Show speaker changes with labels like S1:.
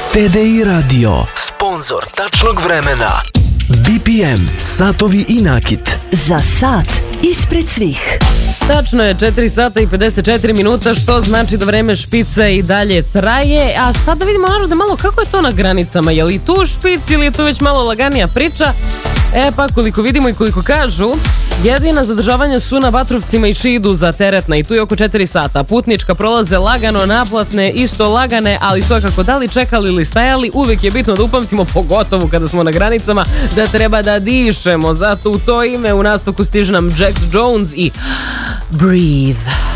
S1: TDI Radio, sponsor tačnog vremena. BPM, satovi i nakit.
S2: Za sat ispred svih.
S3: Tačno je 4 sata i 54 minuta, što znači da vreme špice i dalje traje. A sad da vidimo, narode, malo kako je to na granicama. Je li tu špic ili je tu već malo laganija priča? Pa koliko vidimo i koliko kažu, jedina zadržavanja su na Vatrovcima i Šidu za teretna i tu je oko 4 sata. Putnička prolaze lagano, naplatne isto lagane, ali svakako da li čekali ili stajali, uvijek je bitno da upamtimo, pogotovo kada smo na granicama, da treba da dišemo. Zato u to ime u nastavku stiže nam Jack Jones i Breathe.